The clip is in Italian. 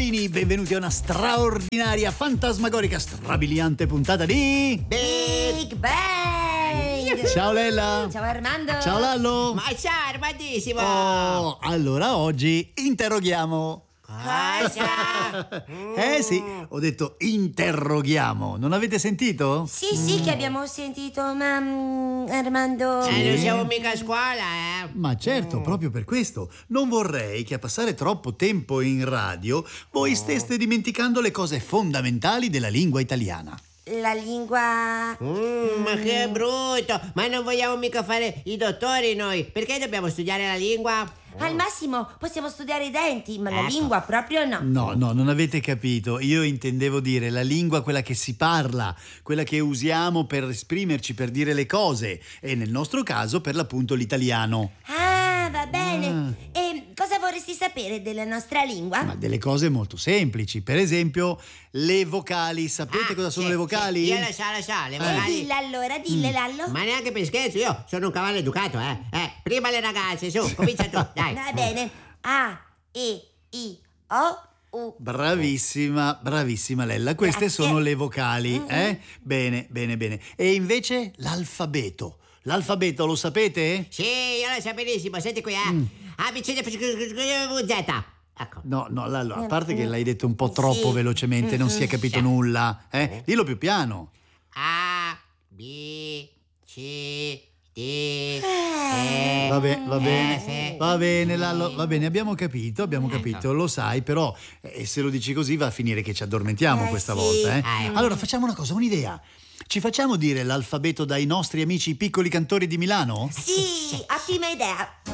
bambini, benvenuti a una straordinaria, fantasmagorica, strabiliante puntata di Big Bang! Ciao Lella! Ciao Armando! Ciao Lallo! Ma ciao Armandissimo! Oh, allora oggi interroghiamo. Cosa? Sì, ho detto interroghiamo. Non avete sentito? Sì, che abbiamo sentito, ma Armando... Non siamo mica a scuola, eh? Ma certo, proprio per questo. Non vorrei che a passare troppo tempo in radio voi steste dimenticando le cose fondamentali della lingua italiana. La lingua... Ma che brutto! Ma non vogliamo mica fare i dottori noi! Perché dobbiamo studiare la lingua? Al massimo possiamo studiare i denti, ma la Ecco. lingua proprio no. No, non avete capito. Io intendevo dire la lingua, quella che si parla, quella che usiamo per esprimerci, per dire le cose. E nel nostro caso, per l'appunto, l'italiano. Ah, va bene. E cosa vorresti sapere della nostra lingua? Ma delle cose molto semplici. Per esempio, le vocali. Sapete cosa sono sì, le vocali? sì, io lo so, le vocali. Dilla allora, dille Lallo. Ma neanche per scherzo, io sono un cavallo educato, eh? Prima le ragazze, su, comincia tu, dai. Va bene. A, E, I, O, U. Bravissima Lella. Queste Grazie. sono le vocali, eh? Bene. E invece l'alfabeto. L'alfabeto lo sapete? Sì, io lo so benissimo, senti qui, A, B, C, D, F, G, Z. Ecco. No, Lallo, a parte che l'hai detto un po' troppo Sì. velocemente, non si è capito nulla, eh? Dillo più piano. A, B, C, D, Va bene, sì. va bene Lallo, va bene, abbiamo capito, lo sai, però se lo dici così va a finire che ci addormentiamo questa sì. volta, eh? Ecco. Allora facciamo una cosa, un'idea. Ci facciamo dire l'alfabeto dai nostri amici piccoli cantori di Milano? Sì, ottima idea.